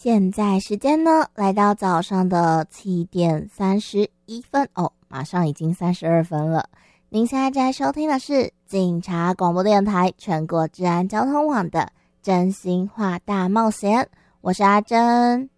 现在时间呢，来到早上的7:31哦，马上已经32分了。您现在在收听的是警察广播电台全国治安交通网的真心话大冒险，我是阿珍。